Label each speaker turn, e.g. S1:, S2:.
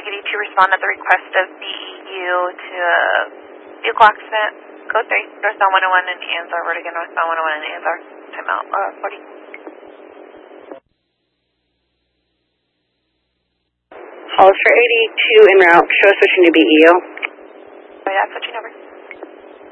S1: to respond at the request of BEU to vehicle accident. Code 3, northbound 101 in Anzar, Vertigo, northbound 101 in Anzar. Timeout, 40.
S2: Hollister 82 en route, show switching to BEU.
S1: That's switching over.